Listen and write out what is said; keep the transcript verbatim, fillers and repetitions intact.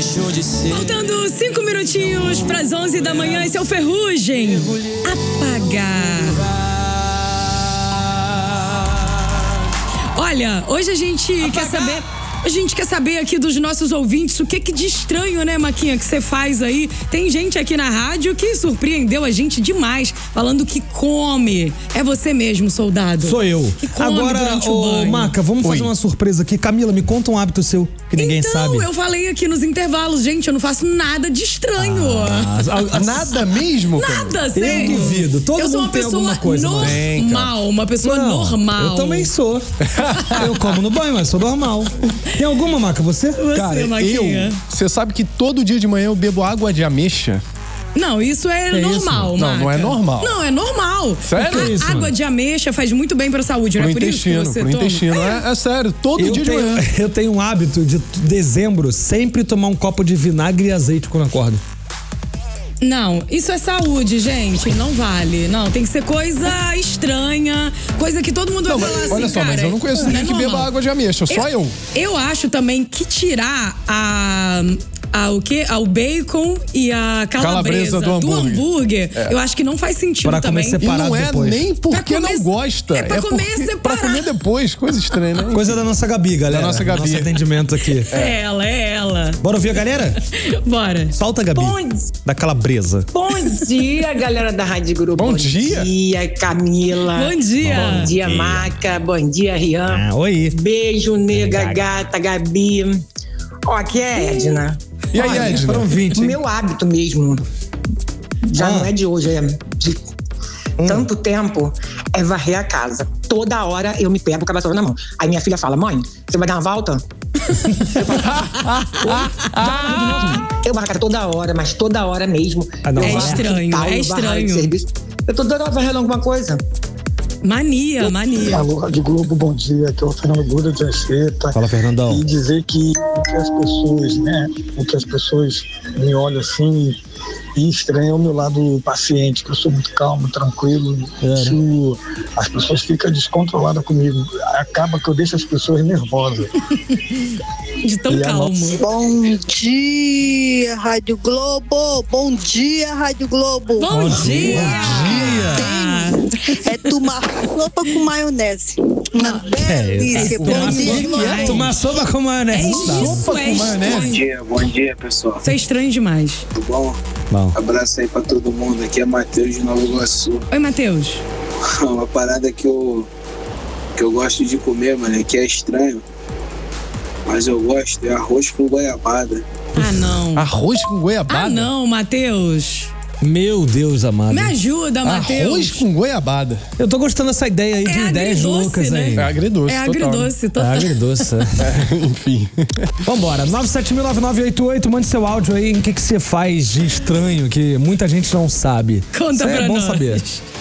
Faltando cinco minutinhos para as onze da manhã, esse é o Ferrugem. Apagar. Olha, hoje a gente Apagar. quer saber... A gente quer saber aqui dos nossos ouvintes o que que de estranho, né, Maquinha, que você faz aí. Tem gente aqui na rádio que surpreendeu a gente demais, falando que come. É você mesmo, soldado. Sou eu. Que come Agora, durante o ô, banho. Maca, vamos Oi. fazer uma surpresa aqui. Camila, me conta um hábito seu que ninguém então, sabe. Então, eu falei aqui nos intervalos, gente, eu não faço nada de estranho. Ah, nada mesmo? Nada, eu sério. duvido. Todo eu sou mundo uma tem pessoa alguma coisa. normal, uma pessoa Não, normal. Eu também sou. Eu como no banho, mas sou normal. Tem alguma, Maca, você? Você, Cara, Maquinha. eu... Você sabe que todo dia de manhã eu bebo água de ameixa? Não, isso é, é normal, isso? Não, Maca. não é normal. Não, é normal. Sério? A Que é isso, água mano? de ameixa faz muito bem pra saúde, Pro não é por isso intestino, que você pro toma? intestino. É, é sério, todo Eu dia de tenho, manhã. eu tenho um hábito de dezembro sempre tomar um copo de vinagre e azeite quando acordo. Não, isso é saúde, gente. Não vale. Não, tem que ser coisa estranha, coisa que todo mundo Não, vai mas, falar assim, olha só, cara, mas eu não conheço isso ninguém que normal. beba água de ameixa, só eu. Eu acho também que tirar a... A, o quê? A, o bacon e a calabresa, Calabresa do hambúrguer. hambúrguer, é. eu acho que não faz sentido Pra também. comer separado. E não é depois. nem porque Pra comer- não gosta. é pra comer porque, separado. pra comer depois, coisa estranha, né? Coisa da nossa Gabi, galera. Da nossa Gabi. Nosso atendimento aqui. É ela, é ela. Bora ouvir a galera? Bora. Solta, Gabi. Bom, Da calabresa. bom dia, galera da Rádio Grupo. Bom dia. Bom dia, Camila. Bom dia. Bom dia, Maca. Bom dia, Rian. Ah, oi. Beijo, nega, gata, Gabi. Ó, aqui é a Edna. E aí, Olha, Edna? Foram vinte, O hein? meu hábito mesmo, já Ah. não é de hoje, é de tanto tempo, é varrer a casa. Toda hora eu me pego com a vassoura na mão. Aí minha filha fala, mãe, você vai dar uma volta? Eu falo, "Já, eu varro a casa toda hora, mas toda hora mesmo. Ah, não, Eu É varro estranho, quintal, é eu varro estranho. serviço. Eu tô toda hora varrendo alguma coisa. Mania, mania. Alô, Rádio Globo, bom dia. Aqui é o Fernando Buda de Anchieta. Fala, Fernandão. E dizer que o que as pessoas, né? O que as pessoas me olham assim e estranham é o meu lado paciente, que eu sou muito calmo, tranquilo. É, Isso, as pessoas ficam descontroladas comigo. Acaba que eu deixo as pessoas nervosas. De tão E a calmo. Bom dia, Rádio Globo. Bom dia, Rádio Globo. Bom dia! É tomar sopa com maionese. Uma delícia. é Bom dia, estranho Globo. demais. Tomar sopa com É maionese. isso, é estranho. Bom dia, bom dia, pessoal. Isso é estranho demais. Tudo bom? Bom. Abraço aí pra todo mundo. Aqui é Matheus de Nova Iguaçu. Oi, Matheus. Uma parada que eu, que eu gosto de comer, mano, que é estranho, mas eu gosto, é arroz com goiabada. Ah, não. Arroz com goiabada? Ah, não, Matheus. Meu Deus amado. Me ajuda, Matheus. Arroz com goiabada. Eu tô gostando dessa ideia aí de É ideias agridoce, loucas né? aí. É agridoce, É total. agridoce, É total. agridoce. É, enfim. Vambora, nove sete mil nove nove oito oito, mande seu áudio aí em que que você faz de estranho, que muita gente não sabe. Conta Isso aí pra é bom nós. saber.